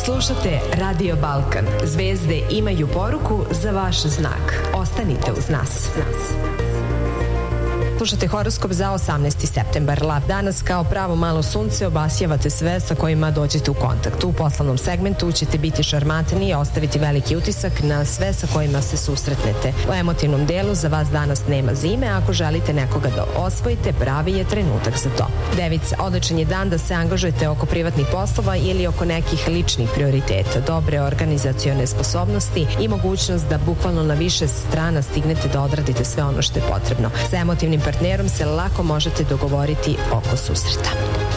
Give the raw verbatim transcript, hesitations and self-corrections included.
Slušate Radio Balkan. Zvezde imaju poruku za vaš znak. Ostanite uz nas. Slušate horoskop za osamnaesti septembar. Lav danas kao pravo malo sunce obasjavate sve sa kojima dođete u kontakt. U poslovnom segmentu ćete biti šarmantni i ostaviti veliki utisak na sve sa kojima se susretnete. U emotivnom delu za vas danas nema zime, a ako želite nekoga da osvojite, pravi je trenutak za to. Device, odličan je dan da se angažujete oko privatnih poslova ili oko nekih ličnih prioriteta. Dobre organizacione sposobnosti i mogućnost da bukvalno na više strana stignete da odradite sve ono što je potrebno. Sa emotivnim partnerom se lako možete dogovoriti oko susreta.